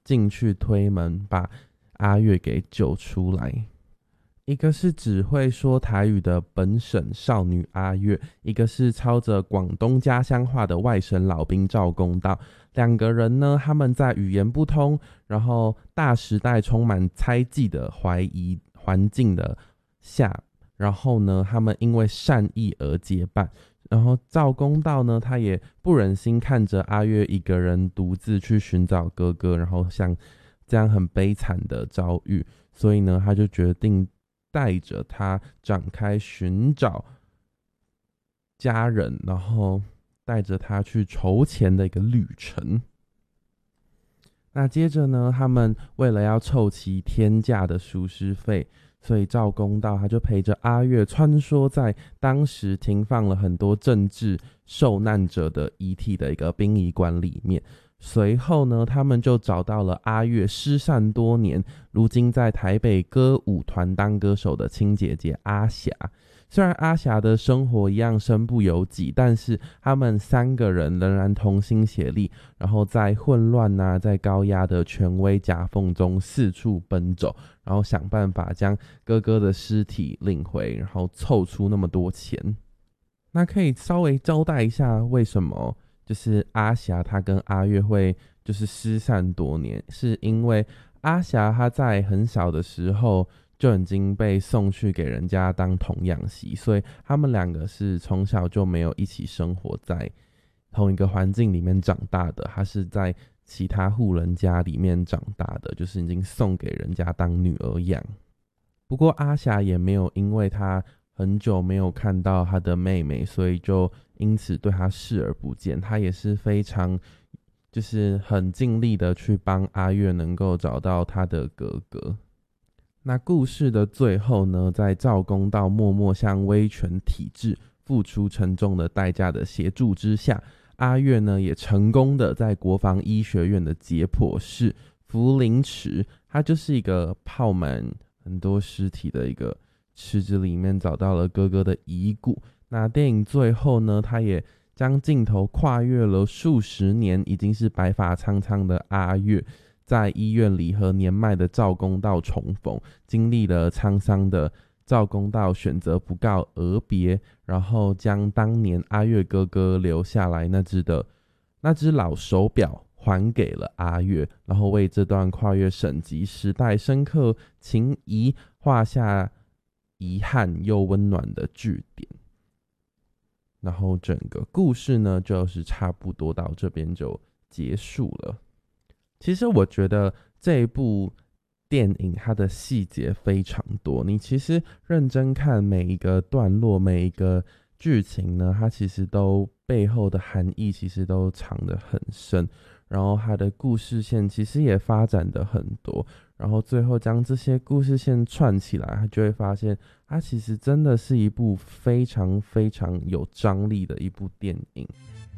进去推门把阿月给救出来。一个是只会说台语的本省少女阿月，一个是操着广东家乡话的外省老兵赵公道。两个人呢，他们在语言不通，然后大时代充满猜忌的怀疑环境的下，然后呢，他们因为善意而结伴。然后赵公道呢，他也不忍心看着阿月一个人独自去寻找哥哥，然后像这样很悲惨的遭遇，所以呢，他就决定带着他展开寻找家人，然后带着他去筹钱的一个旅程。那接着呢，他们为了要凑齐天价的赎尸费，所以赵公道他就陪着阿月穿梭在当时停放了很多政治受难者的遗体的一个殡仪馆里面。随后呢，他们就找到了阿月失散多年，如今在台北歌舞团当歌手的亲姐姐阿霞。虽然阿霞的生活一样身不由己，但是他们三个人仍然同心协力，然后在混乱在高压的权威夹缝中四处奔走，然后想办法将哥哥的尸体领回，然后凑出那么多钱。那可以稍微交代一下为什么就是阿霞她跟阿月会就是失散多年，是因为阿霞她在很小的时候就已经被送去给人家当童养媳，所以他们两个是从小就没有一起生活在同一个环境里面长大的，她是在其他户人家里面长大的，就是已经送给人家当女儿养。不过阿霞也没有因为她很久没有看到她的妹妹，所以就因此对她视而不见。她也是非常就是很尽力的去帮阿月能够找到她的哥哥。那故事的最后呢，在赵公道默默向威权体制付出沉重的代价的协助之下，阿月呢也成功的在国防医学院的解剖室福林池，它就是一个泡满很多尸体的一个池子里面找到了哥哥的遗骨。那电影最后呢，他也将镜头跨越了数十年，已经是白发苍苍的阿月在医院里和年迈的赵公道重逢，经历了沧桑的赵公道选择不告而别，然后将当年阿月哥哥留下来那只老手表还给了阿月，然后为这段跨越省级时代深刻情谊画下遗憾又温暖的句点。然后整个故事呢，就是差不多到这边就结束了。其实我觉得这一部电影它的细节非常多，你其实认真看每一个段落每一个剧情呢，它其实都背后的含义其实都藏得很深，然后它的故事线其实也发展得很多，然后最后将这些故事线串起来，它就会发现它其实真的是一部非常非常有张力的一部电影。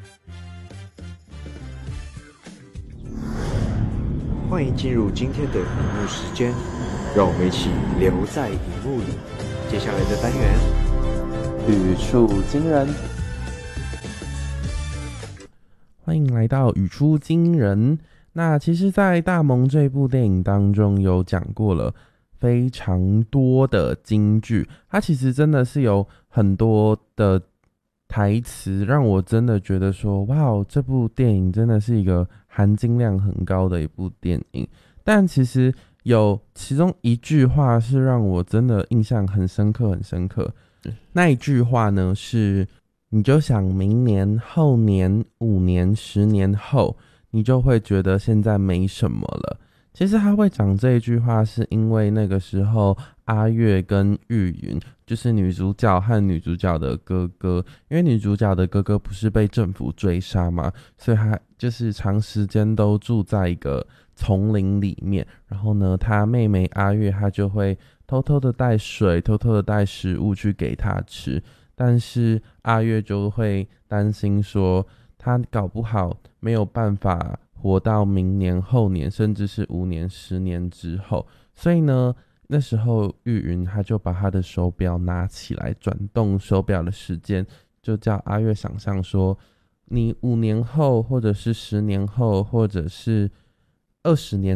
欢迎进入今天的荧幕时间，让我们一起留在荧幕里。接下来的单元， 语出惊人。欢迎来到语出惊人。那其实在大萌这部电影当中有讲过了非常多的金句，它其实真的是有很多的台词让我真的觉得说，哇，这部电影真的是一个含金量很高的一部电影。但其实有其中一句话是让我真的印象很深刻很深刻，那一句话呢是，你就想明年后年5年10年后，你就会觉得现在没什么了。其实他会讲这一句话是因为那个时候阿月跟玉云就是女主角和女主角的哥哥，因为女主角的哥哥不是被政府追杀嘛，所以他就是长时间都住在一个丛林里面。然后呢，他妹妹阿月她就会偷偷的带水偷偷的带食物去给他吃，但是阿月就会担心说他搞不好没有办法活到明年后年甚至是5年10年之后，所以呢那时候玉云他就把他的手表拿起来，转动手表的时间，就叫阿月想象说，你5年后或者是10年后或者是20年